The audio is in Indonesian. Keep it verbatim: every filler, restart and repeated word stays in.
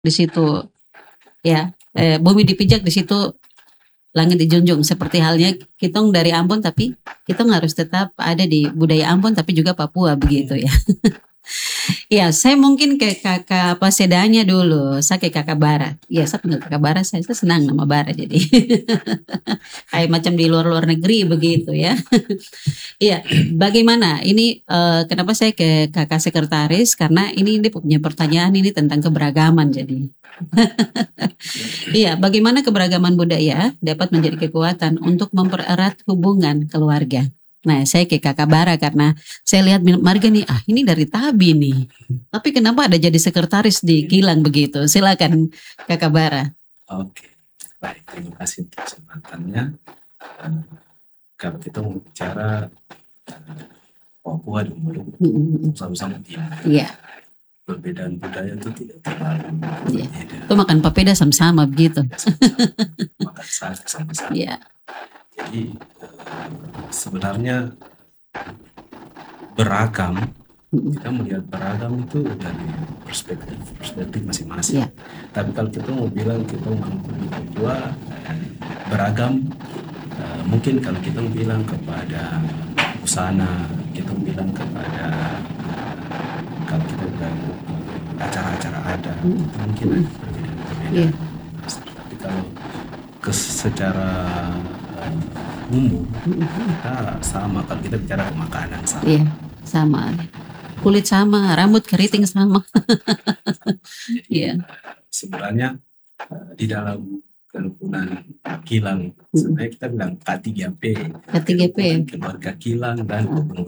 Di situ ya, eee, bumi dipijak di situ langit dijunjung seperti halnya kitong dari Ambon tapi kitong harus tetap ada di budaya Ambon tapi juga Papua begitu ya. Iya saya mungkin ke Kakak Pasedanya dulu, saya ke Kakak Bara. Iya saya panggil Kakak Bara saya, saya senang nama Bara jadi. Kayak macam di luar-luar negeri begitu ya. Iya, bagaimana ini, eee, kenapa saya ke Kakak Sekretaris karena ini dia punya pertanyaan ini tentang keberagaman jadi. Iya, bagaimana keberagaman budaya dapat menjadi kekuatan untuk mempererat hubungan keluarga? Nah, saya ke Kakak Bara karena saya lihat mi marga nih, ah ini dari Tabi nih, tapi kenapa ada jadi sekretaris di kilang begitu? Silakan Kakak Bara. Oke, baik terima kasih untuk kesempatannya. Eee, kalau kita mau bicara, eee, Papua dan Maluku Mhm mhm. sama-sama timur. Iya. Perbedaan budaya itu tidak terlalu Iya, berbeda. itu makan papeda sama-sama begitu. Ya sama-sama, makan sate sama-sama. Iya. Jadi, eee, sebenarnya beragam, Mhm. kita melihat beragam itu dari perspektif-perspektif masing-masing. Iya. Tapi kalau kita mau bilang kita Maluku di Papua, beragam, eee, mungkin kalau kita bilang kepada busana, kita bilang kepada, eee, kalau kita bilang, eee, acara-acara adat, Mhm itu mungkin mhm. ada perbedaan-perbedaan. Iya. Tapi kalau kes secara, eee, umum, Mhm mhm. kita sama kalau kita bicara ke makanan sama. Iya, sama. Kulit sama, rambut keriting sama. Jadi, Iya. sebenarnya, eee, di dalam kerukunan kilang Mhm. sebenarnya kita bilang K tiga P, K tiga P. kerukunan keluarga kilang dan Heeh. kekeluargaan